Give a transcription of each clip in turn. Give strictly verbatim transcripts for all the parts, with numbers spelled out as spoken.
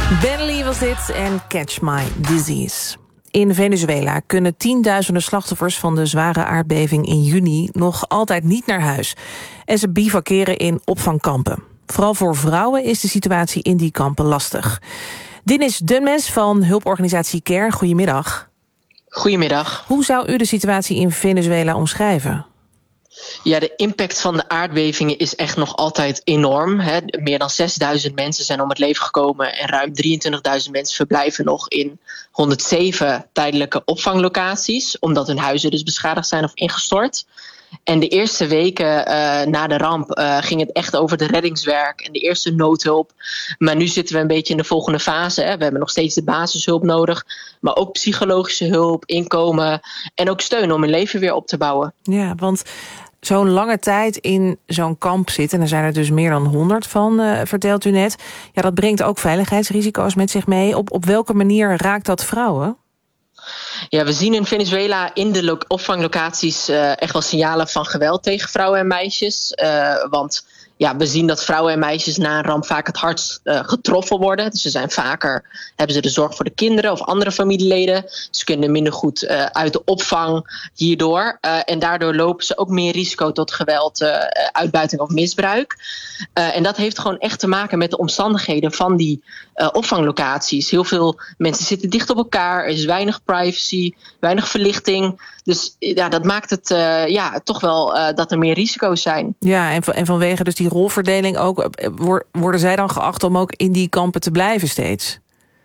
Ben Lee was dit en Catch My Disease. In Venezuela kunnen tienduizenden slachtoffers van de zware aardbeving in juni nog altijd niet naar huis. En ze bivakeren in opvangkampen. Vooral voor vrouwen is de situatie in die kampen lastig. Dennis Dunmes van hulporganisatie CARE, goedemiddag. Goedemiddag. Hoe zou u de situatie in Venezuela omschrijven? Ja, de impact van de aardbevingen is echt nog altijd enorm. Hè. Meer dan zesduizend mensen zijn om het leven gekomen en ruim drieëntwintigduizend mensen verblijven nog in honderdzeven tijdelijke opvanglocaties, omdat hun huizen dus beschadigd zijn of ingestort. En de eerste weken uh, na de ramp uh, ging het echt over de reddingswerk en de eerste noodhulp. Maar nu zitten we een beetje in de volgende fase. Hè. We hebben nog steeds de basishulp nodig, maar ook psychologische hulp, inkomen en ook steun om hun leven weer op te bouwen. Ja, want zo'n lange tijd in zo'n kamp zitten, en er zijn er dus meer dan honderd van, uh, vertelt u net. Ja, dat brengt ook veiligheidsrisico's met zich mee. Op, op welke manier raakt dat vrouwen? Ja, we zien in Venezuela in de lo- opvanglocaties uh, echt wel signalen van geweld tegen vrouwen en meisjes. Uh, want ja, we zien dat vrouwen en meisjes na een ramp vaak het hardst uh, getroffen worden. Dus ze zijn vaker, hebben ze de zorg voor de kinderen of andere familieleden. Ze kunnen minder goed uh, uit de opvang hierdoor. Uh, en daardoor lopen ze ook meer risico tot geweld, uh, uitbuiting of misbruik. Uh, en dat heeft gewoon echt te maken met de omstandigheden van die uh, opvanglocaties. Heel veel mensen zitten dicht op elkaar, er is weinig privacy, weinig verlichting. Dus ja, dat maakt het uh, ja, toch wel uh, dat er meer risico's zijn. Ja, en, van, en vanwege dus die rolverdeling ook, worden zij dan geacht om ook in die kampen te blijven steeds?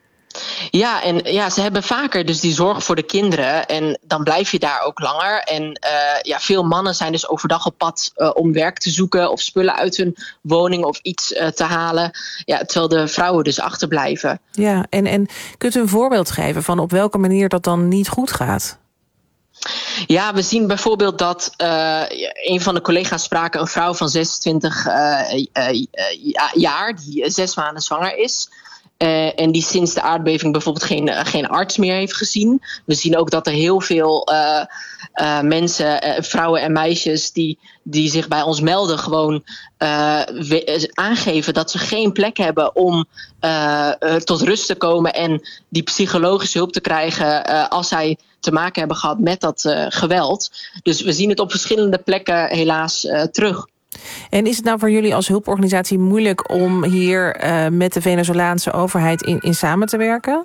Ja, en ja, ze hebben vaker dus die zorg voor de kinderen en dan blijf je daar ook langer. En uh, ja, veel mannen zijn dus overdag op pad uh, om werk te zoeken of spullen uit hun woning of iets uh, te halen. Ja, terwijl de vrouwen dus achterblijven. Ja, en, en kunt u een voorbeeld geven van op welke manier dat dan niet goed gaat? Ja, we zien bijvoorbeeld dat uh, een van de collega's spraken een vrouw van zesentwintig uh, uh, uh, jaar die zes maanden zwanger is. Uh, en die sinds de aardbeving bijvoorbeeld geen, uh, geen arts meer heeft gezien. We zien ook dat er heel veel uh, uh, mensen, uh, vrouwen en meisjes die, die zich bij ons melden, gewoon uh, we, aangeven dat ze geen plek hebben om uh, uh, tot rust te komen en die psychologische hulp te krijgen uh, als zij te maken hebben gehad met dat uh, geweld. Dus we zien het op verschillende plekken helaas uh, terug. En is het nou voor jullie als hulporganisatie moeilijk om hier uh, met de Venezolaanse overheid in, in samen te werken?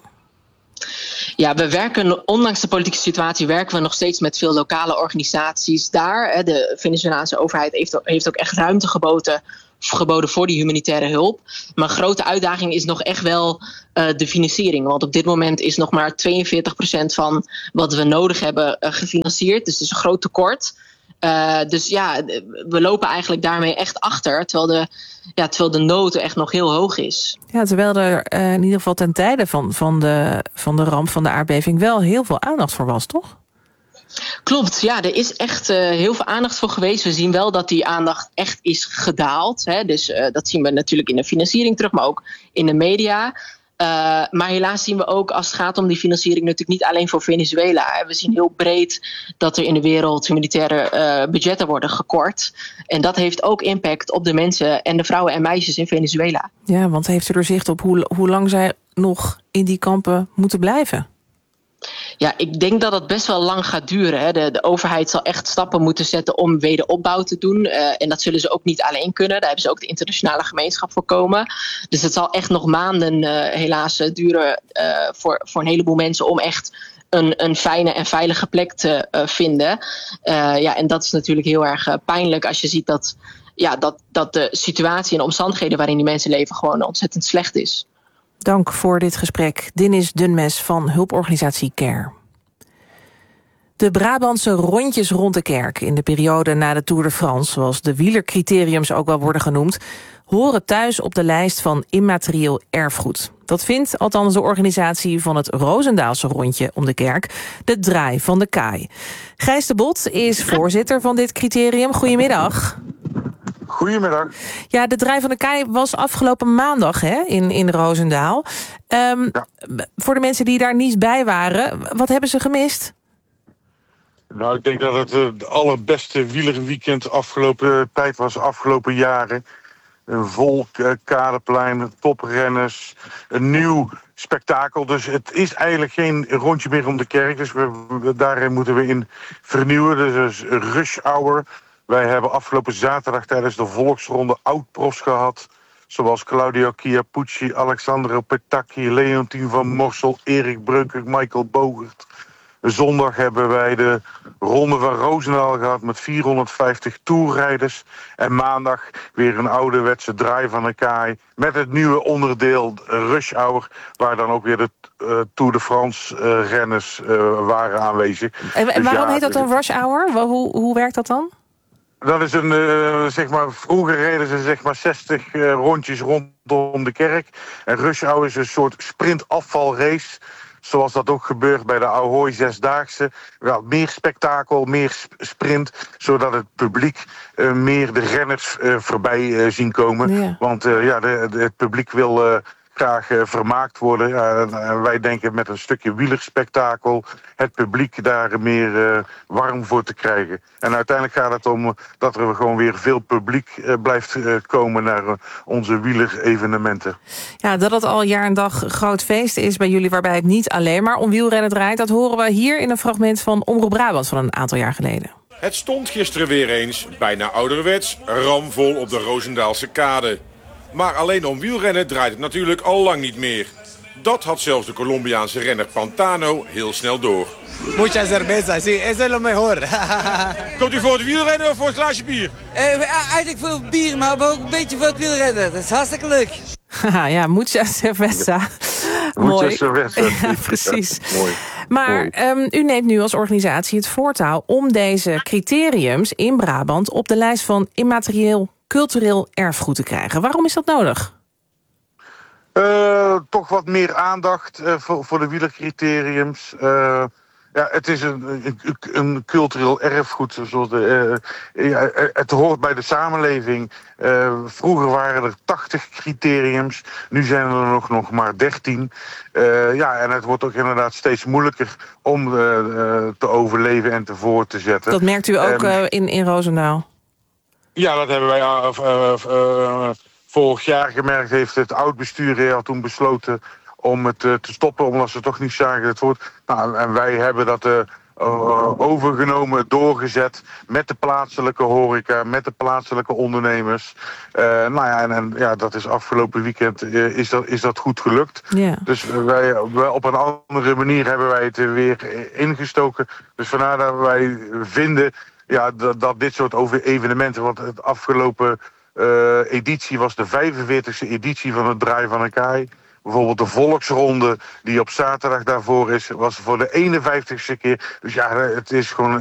Ja, we werken, ondanks de politieke situatie, werken we nog steeds met veel lokale organisaties daar. De Venezolaanse overheid heeft, heeft ook echt ruimte geboden, geboden voor die humanitaire hulp. Maar een grote uitdaging is nog echt wel uh, de financiering. Want op dit moment is nog maar tweeënveertig procent van wat we nodig hebben uh, gefinancierd. Dus het is een groot tekort. Uh, dus ja, we lopen eigenlijk daarmee echt achter, terwijl de, ja, terwijl de nood echt nog heel hoog is. Ja, terwijl er uh, in ieder geval ten tijde van, van, de, van de ramp, van de aardbeving, wel heel veel aandacht voor was, toch? Klopt, ja, er is echt uh, heel veel aandacht voor geweest. We zien wel dat die aandacht echt is gedaald. Hè? Dus uh, dat zien we natuurlijk in de financiering terug, maar ook in de media. Uh, maar helaas zien we ook, als het gaat om die financiering, natuurlijk niet alleen voor Venezuela. Hè. We zien heel breed dat er in de wereld humanitaire uh, budgetten worden gekort. En dat heeft ook impact op de mensen en de vrouwen en meisjes in Venezuela. Ja, want heeft u er zicht op hoe, hoe lang zij nog in die kampen moeten blijven? Ja, ik denk dat het best wel lang gaat duren. Hè. De, de overheid zal echt stappen moeten zetten om wederopbouw te doen. Uh, en dat zullen ze ook niet alleen kunnen. Daar hebben ze ook de internationale gemeenschap voor komen. Dus het zal echt nog maanden uh, helaas duren uh, voor, voor een heleboel mensen om echt een, een fijne en veilige plek te uh, vinden. Uh, ja, en dat is natuurlijk heel erg uh, pijnlijk als je ziet dat, ja, dat, dat de situatie en de omstandigheden waarin die mensen leven gewoon ontzettend slecht is. Dank voor dit gesprek. Dennis Dunmes van hulporganisatie CARE. De Brabantse rondjes rond de kerk in de periode na de Tour de France, zoals de wielercriteriums ook wel worden genoemd, horen thuis op de lijst van immaterieel erfgoed. Dat vindt althans de organisatie van het Roosendaalse rondje om de kerk, de Draai van de Kaai. Gijs de Bot is voorzitter van dit criterium. Goedemiddag. Goedemiddag. Ja, de Draai van de Kaai was afgelopen maandag hè, in, in Roosendaal. Um, ja. Voor de mensen die daar niet bij waren, wat hebben ze gemist? Nou, ik denk dat het het allerbeste wielerweekend afgelopen tijd was, afgelopen jaren. Een vol uh, Kadeplein, toprenners, een nieuw spektakel. Dus het is eigenlijk geen rondje meer om de kerk. Dus we, we, daarin moeten we in vernieuwen. Dus rush hour. Wij hebben afgelopen zaterdag tijdens de volksronde oud-profs gehad. Zoals Claudio Chiappucci, Alexandro Petacchi, Leontien van Morsel, Erik Breukers, Michael Bogert. Zondag hebben wij de Ronde van Roosendaal gehad met vierhonderdvijftig toerrijders. En maandag weer een ouderwetse draai van de kaai met het nieuwe onderdeel Rush Hour, waar dan ook weer de uh, Tour de France uh, renners uh, waren aanwezig. En, en dus waarom ja, heet dat dan Rush Hour? Hoe, hoe werkt dat dan? Dat is een, uh, zeg maar, vroeger reden ze zeg maar zestig uh, rondjes rondom de kerk. En Rush Hour is een soort sprintafvalrace. Zoals dat ook gebeurt bij de Ahoy Zesdaagse. Ja, meer spektakel, meer sprint. Zodat het publiek uh, meer de renners uh, voorbij uh, zien komen. Ja. Want uh, ja, de, de, het publiek wil uh, graag uh, vermaakt worden. Ja, en, en wij denken met een stukje wielerspektakel het publiek daar meer uh, warm voor te krijgen. En uiteindelijk gaat het om uh, dat er gewoon weer veel publiek uh, blijft uh, komen naar uh, onze wielerevenementen. Ja, dat het al jaar en dag een groot feest is bij jullie, waarbij het niet alleen maar om wielrennen draait, dat horen we hier in een fragment van Omroep Brabant van een aantal jaar geleden. Het stond gisteren weer eens, bijna ouderwets, ramvol op de Roosendaalse kade. Maar alleen om wielrennen draait het natuurlijk al lang niet meer. Dat had zelfs de Colombiaanse renner Pantano heel snel door. Mucha cerveza, sí, eso es lo mejor. Komt u voor het wielrennen of voor het glaasje bier? Eh, eigenlijk voor het bier, maar ook een beetje voor het wielrennen. Dat is hartstikke leuk. Ja, mucha cerveza. Mooi. Cerveza. Ja, precies. Ja, mooi. Maar um, u neemt nu als organisatie het voortouw om deze criteriums in Brabant op de lijst van immaterieel cultureel erfgoed te krijgen. Waarom is dat nodig? Uh, toch wat meer aandacht uh, voor, voor de wielercriteriums. Uh, ja, het is een, een, een cultureel erfgoed. Zoals de, uh, ja, het hoort bij de samenleving. Uh, vroeger waren er tachtig criteriums. Nu zijn er nog, nog maar dertien. Uh, ja, en het wordt ook inderdaad steeds moeilijker om uh, uh, te overleven en te voor te zetten. Dat merkt u ook um, uh, in, in Roosendaal? Ja, dat hebben wij uh, uh, uh, vorig jaar gemerkt. Heeft het oud-bestuur al toen besloten om het uh, te stoppen, omdat ze toch niet zagen het wordt. Nou, en wij hebben dat uh, uh, overgenomen, doorgezet met de plaatselijke horeca, met de plaatselijke ondernemers. Uh, nou ja, en, en ja, dat is afgelopen weekend uh, is, dat, is dat goed gelukt. Yeah. Dus wij, wij op een andere manier hebben wij het weer ingestoken. Dus vandaar dat wij vinden ja, dat, dat dit soort over evenementen, want het afgelopen uh, editie was de vijfenveertigste editie van het Draai van een Kaai. Bijvoorbeeld de Volksronde die op zaterdag daarvoor is, was voor de eenenvijftigste keer. Dus ja, het is gewoon